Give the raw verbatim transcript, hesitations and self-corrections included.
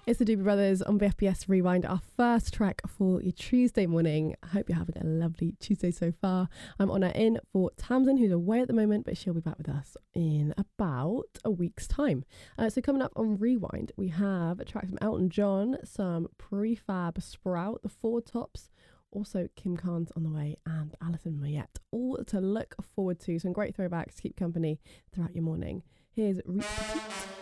It's the Doobie Brothers on V F P S Rewind, our first track for your Tuesday morning. I hope you're having a lovely Tuesday so far. I'm on her in for Tamsin, who's away at the moment, but she'll be back with us in about a week's time. Uh, so coming up on Rewind, we have a track from Elton John, some Prefab Sprout, the Four Tops, also Kim Carnes on the way, and Alison Moyet. All to look forward to. Some great throwbacks to keep company throughout your morning. Here's Reach Petite.